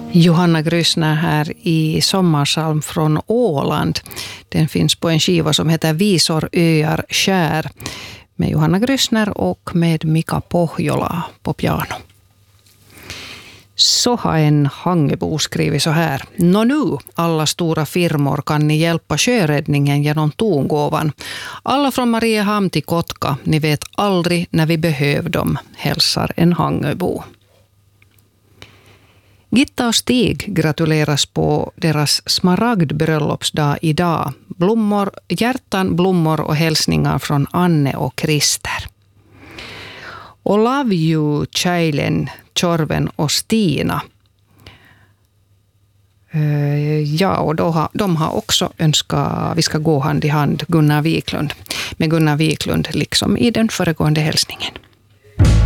Johanna Grüssner här i Sommarsalm från Åland. Den finns på en skiva som heter Visor, öar, skär med Johanna Grüssner och med Mika Pohjola på piano. Så har en Hangebo skrivit så här. Nå nu, alla stora firmor kan ni hjälpa sjöräddningen genom tongåvan. Alla från Mariehamn till Kotka, ni vet aldrig när vi behöver dem, hälsar en Hangebo. Gitta och Stig gratuleras på deras smaragdbröllopsdag idag. Blommor, hjärtan, blommor och hälsningar från Anne och Christer. Och love you, Tjejlen, Tjorven och Stina. Ja, och de har också önskat vi ska gå hand i hand Gunnar Wiklund. Med Gunnar Wiklund liksom i den föregående hälsningen.